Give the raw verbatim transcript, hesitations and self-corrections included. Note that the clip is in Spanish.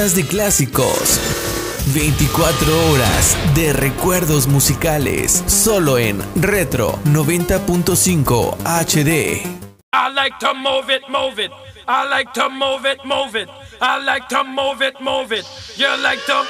de clásicos. veinticuatro horas de recuerdos musicales. Solo en Retro noventa punto cinco H D. I like to move it, move it. I like to move it, move it. I like to move it, move it. You like to